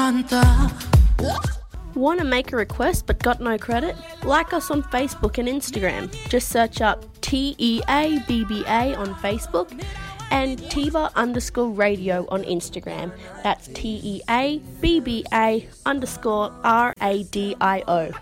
encanta. Want to make a request but got no credit? Like us on Facebook and Instagram. Just search up TEABBA on Facebook and Tiva_radio on Instagram. That's TEABBA_RADIO.